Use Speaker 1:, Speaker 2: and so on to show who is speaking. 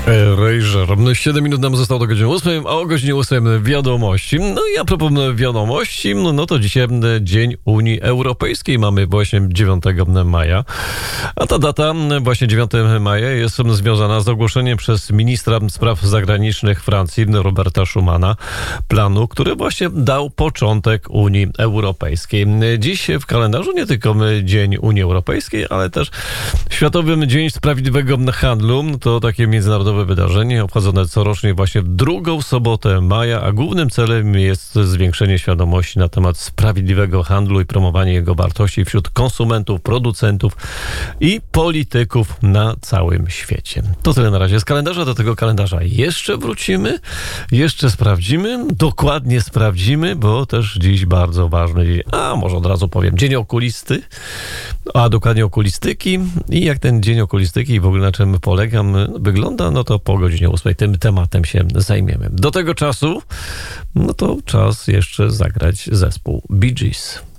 Speaker 1: Rejżer. 7 minut nam zostało do godziny 8, a o godzinie 8 wiadomości. No i a propos wiadomości, no to dzisiaj Dzień Unii Europejskiej. Mamy właśnie 9 maja. A ta data, właśnie 9 maja, jest związana z ogłoszeniem przez ministra spraw zagranicznych Francji, Roberta Schumana, planu, który właśnie dał początek Unii Europejskiej. Dziś w kalendarzu nie tylko Dzień Unii Europejskiej, ale też Światowy Dzień Sprawiedliwego Handlu. To takie międzynarodowe wydarzenie obchodzone corocznie właśnie w drugą sobotę maja, a głównym celem jest zwiększenie świadomości na temat sprawiedliwego handlu i promowanie jego wartości wśród konsumentów, producentów i polityków na całym świecie. To tyle na razie z kalendarza. Do tego kalendarza jeszcze wrócimy, jeszcze sprawdzimy, dokładnie sprawdzimy, bo też dziś bardzo ważny dzień, a może od razu powiem, Dzień Okulisty, a dokładnie okulistyki i jak ten Dzień Okulistyki i w ogóle na czym wygląda, no to po godzinie 8 tym tematem się zajmiemy. Do tego czasu, no to czas jeszcze zagrać zespół Bee Gees.